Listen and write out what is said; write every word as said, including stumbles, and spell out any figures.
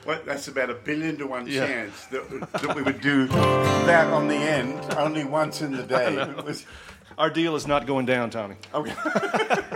What, that's about a billion to one Yeah. chance that, that we would do that on the end only once in the day. It was, Our deal is not going down, Tommy. okay.